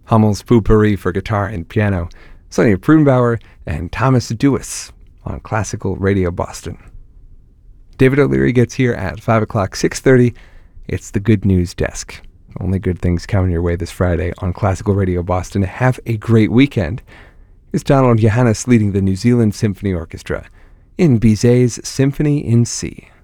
Hummel's Potpourri for guitar and piano, Sonja Prudenbauer, and Thomas Dewis on Classical Radio Boston. David O'Leary gets here at 5 o'clock, 6:30. It's the Good News Desk. Only good things coming your way this Friday on Classical Radio Boston. Have a great weekend. Here's Donald Johannes leading the New Zealand Symphony Orchestra in Bizet's Symphony in C.